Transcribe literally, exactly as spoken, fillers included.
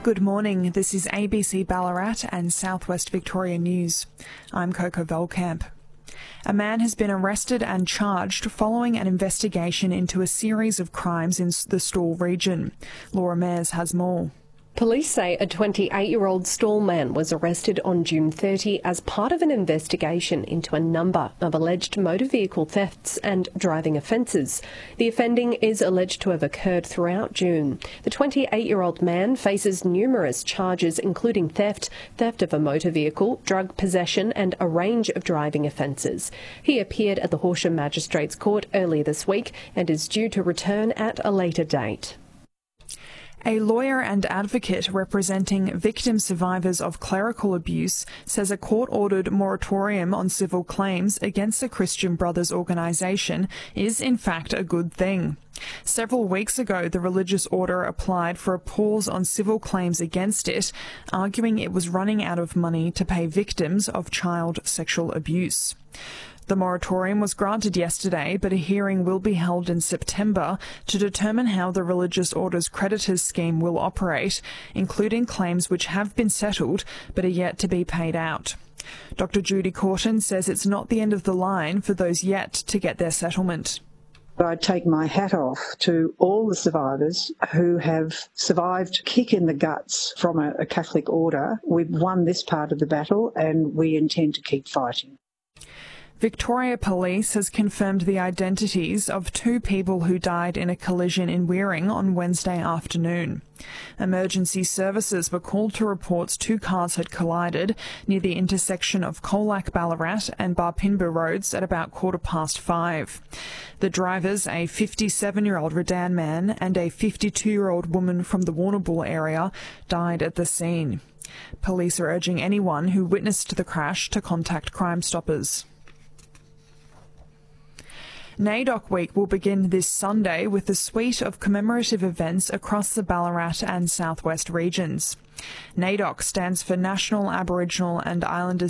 Good morning, this is A B C Ballarat and Southwest Victoria News. I'm Coco Velkamp. A man has been arrested and charged following an investigation into a series of crimes in the Stawell region. Laura Mayers has more. Police say a twenty-eight-year-old Stawell man was arrested on June thirtieth as part of an investigation into a number of alleged motor vehicle thefts and driving offences. The offending is alleged to have occurred throughout June. The twenty-eight-year-old man faces numerous charges including theft, theft of a motor vehicle, drug possession and a range of driving offences. He appeared at the Horsham Magistrates Court earlier this week and is due to return at a later date. A lawyer and advocate representing victim survivors of clerical abuse says a court-ordered moratorium on civil claims against the Christian Brothers organisation is in fact a good thing. Several weeks ago, the religious order applied for a pause on civil claims against it, arguing it was running out of money to pay victims of child sexual abuse. The moratorium was granted yesterday, but a hearing will be held in September to determine how the religious order's creditors scheme will operate, including claims which have been settled but are yet to be paid out. Doctor Judy Corton says it's not the end of the line for those yet to get their settlement. I take my hat off to all the survivors who have survived a kick in the guts from a, a Catholic order. We've won this part of the battle and we intend to keep fighting. Victoria Police has confirmed the identities of two people who died in a collision in Wearing on Wednesday afternoon. Emergency services were called to reports two cars had collided near the intersection of Colac Ballarat and Barpinba roads at about quarter past five. The drivers, a fifty-seven-year-old Redan man and a fifty-two-year-old woman from the Warrnambool area, died at the scene. Police are urging anyone who witnessed the crash to contact Crime Stoppers. NAIDOC Week will begin this Sunday with a suite of commemorative events across the Ballarat and Southwest regions. NAIDOC stands for National Aboriginal and Islanders